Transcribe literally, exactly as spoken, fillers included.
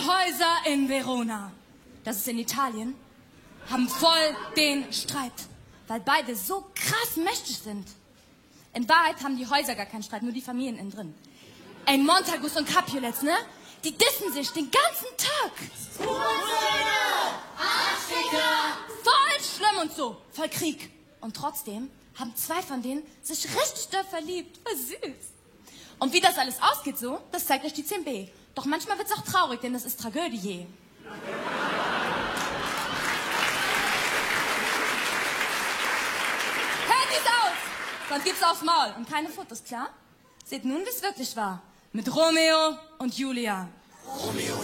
Häuser in Verona, das ist in Italien, haben voll den Streit, weil beide so krass mächtig sind. In Wahrheit haben die Häuser gar keinen Streit, nur die Familien innen drin. Ey, Montagus und Capulets, ne? Die dissen sich den ganzen Tag. Voll schlimm und so, voll Krieg. Und trotzdem haben zwei von denen sich richtig doll verliebt. War süß. Und wie das alles ausgeht so, das zeigt euch die zehn b. Doch manchmal wird's auch traurig, denn das ist Tragödie. Handys aus! Sonst gibt's aufs Maul. Und keine Fotos, klar? Seht nun, wie's wirklich war. Mit Romeo und Julia. Romeo